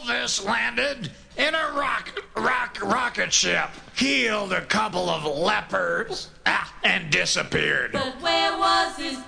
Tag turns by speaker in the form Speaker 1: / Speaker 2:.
Speaker 1: Elvis landed in a rocket ship, killed a couple of lepers, and disappeared.
Speaker 2: But where was his